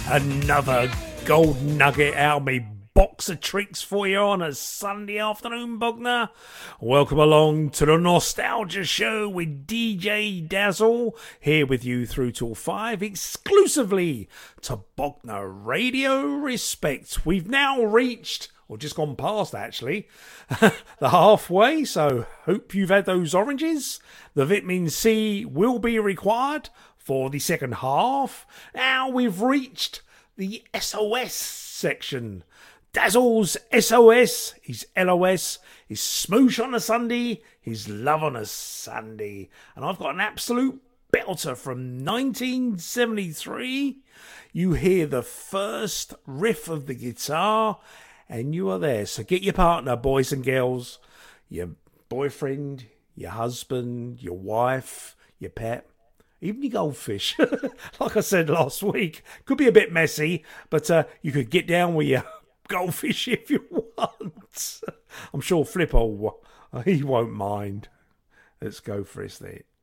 Another gold nugget out of me box of tricks for you on a Sunday afternoon, Bogner. Welcome along to the Nostalgia Show with DJ Dazzle, here with you through till 5, exclusively to Bogner Radio Respect. We've now reached, or just gone past actually, the halfway, so hope you've had those oranges. The vitamin C will be required for the second half. Now we've reached the SOS section. Dazzle's SOS, his LOS, his smoosh on a Sunday, his love on a Sunday. And I've got an absolute belter from 1973. You hear the first riff of the guitar and you are there. So get your partner, boys and girls, your boyfriend, your husband, your wife, your pet, even your goldfish. Like I said last week, could be a bit messy, but you could get down with your goldfish if you want. I'm sure Flippo, he won't mind. Let's go for it, there.